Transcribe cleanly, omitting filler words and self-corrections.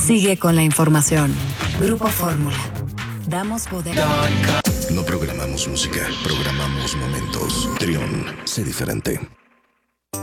Sigue con la información. Grupo Fórmula. Damos poder. No programamos música, programamos momentos. Trión, sé diferente.